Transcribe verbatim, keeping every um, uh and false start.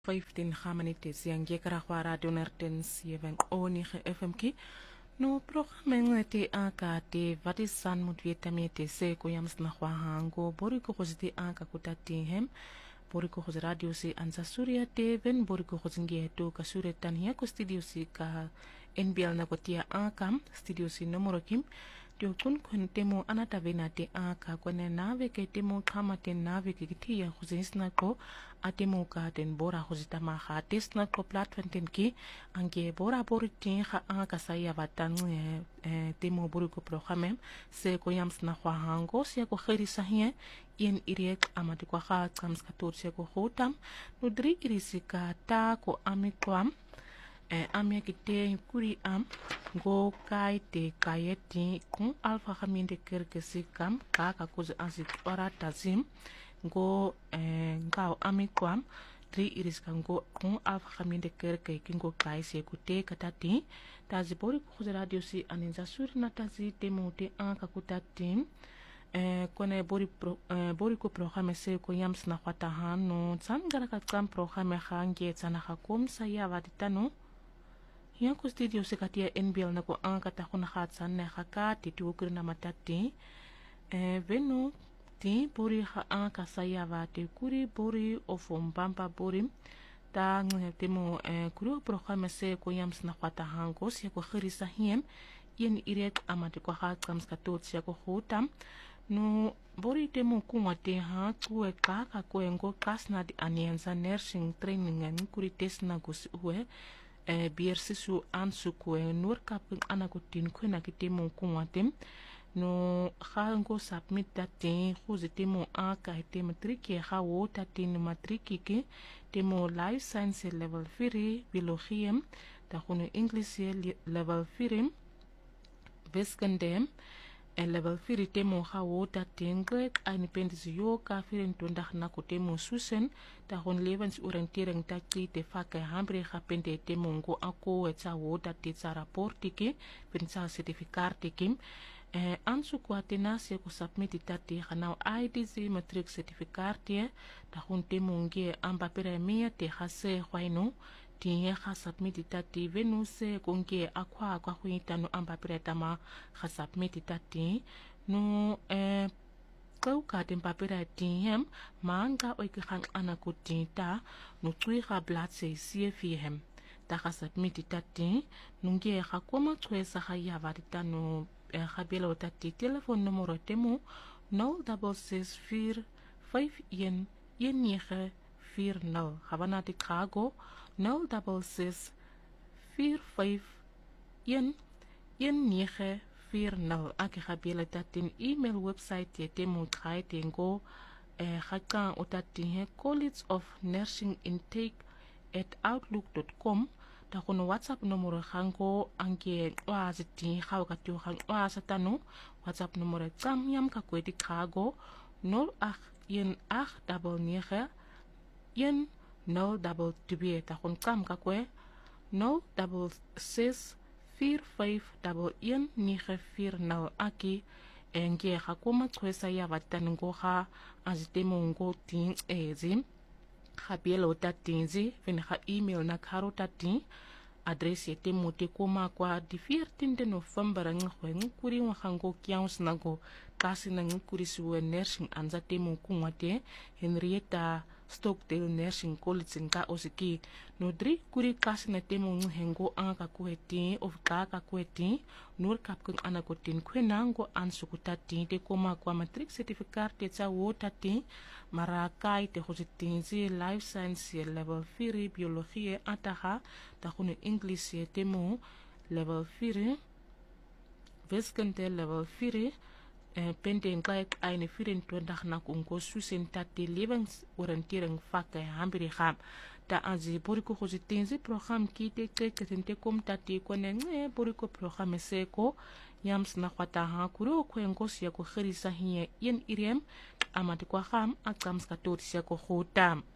vijftien minutes yang gekara kwa radio nerten sieveng onige F M ki no programme te aka te vatisan mut vietami te se ko yams na kwa hango bori ko khositi aka kutati hem bori ko khos radio si ansa surya te ven bori ko khosingi to ka sure tan ya ko studio si ka N B L na ko tia akam studio si nomoro kim Dio kun kun temo anata vena te aka kone nave ke temo kama te nave ke kitia khuzisna ko atemo ka ten bora khuzita ma kha tesna ko platform ten ki ange bora bori tin kha aka saya vatan e, e, temo bori ko programme se ko yams na kwa hango se ko khiri sahie yen irek amati kwa kha kams ka tur se ko hotam nudri irisika ta ko amikwam e amia ki te kuri am go kai te kayeti kun alfa khaminde kerke sikam ka ka kuzi azik ora tazim go e ngao amikwam tri iris kan go kun alfa khaminde kerke kingo kai se kute katati tazi bori kuzi radio si aninza suri na tazi temo te anka kutati e kone bori pro, e, bori ko programme se ko yams na khata hanu tsam gara ka tsam programme khange tsana khakom saya waditano Yang ko studio se katia N B L na ko ang katakon na katsan na kakati tukur na matati. Eh, venu ti buri ha ang kasaya vati kuri buri o fombamba buri. Ta ngete mo eh, kuri o programa se ko yams na kwata hangos ya ko khirisa hiem. Yen irek amati ko ha kams katot ya ko hutam. No buri temo kuma te ha kue kaka kue ngo kasna di anienza nursing training ngan kuri tes na gus uwe. E bier sisu ansu kue nur kapeng anakutin kue na kitemo kuatem no khango submit date khuzi temo aka temo triki ha wo tatin matriki ke temo life science level three biologie ta khunu english level three viskendem e level three temo ha wo tatin grade independence yo ka firen to ndak na ko temo susen ta hon levensoriëntering ta ki te faka hambre gapende temo ngo ako etsa wo tatit sa rapporti ke pensa sertifikate kim e ansu kwa tenase ko submit tati khana I D C matric certificate ta hon temo nge amba pere mia te khase khwaino tiye kha submit tati venuse konge akwa kwa khwitano amba pere tama kha submit tati no e kau ka tem papera tihem manga oi ki khang anakutinta no tsui kha blat se C F hem ta kha submit tati nunge kha koma tswe sa kha ya varita no kha belo tati telephone numero temo nol double six vier vijf een een negen vier nul Havana de Chicago nol double six vier vijf een een negen vier nul Aki gabele tatin email website ye temo trai tengo eh khaka otatin College of Nursing Intake at outlook dot com ta kono WhatsApp numero khango ange waziti khaw ka tu khang wasatano WhatsApp numero tsam yam ka kwedi Chicago nol ach een ach double negen een nul double twee ta kon kam ka kwe nul double six vier vijf double een negen vier nul aki enge hakoma kwesa ya vatango ha azitemo ngo tin ezi khabielo tatinzi ven ha email na karo tatin adresse yete mote koma kwa di veertien de November ngwen kuri wa hango kyans nago kasi na ngkuri suwe nursing anza temo kumate Henrietta Stockdale Nursing College nka osiki no dri kuri kasi na temo nghengo anga kueti of kaka kueti nur kapkun anakotin kwenango ansukutati te koma kwa matric certificate tsa wotati marakai te hojitinzi life science level three biologie ataha ta khunu english temo level three viskente level three Uh, penten kijk eine vierentwintig na kungo susen tati levensoriëntering vakke hambiri kham ta azi boriko khositenzi program kite keke tente kom tati kone nge boriko program seko yams na khwata ha kuro kwengo siya ko khirisa hiye yen irem amati kwa kham akams katori siya ko khutam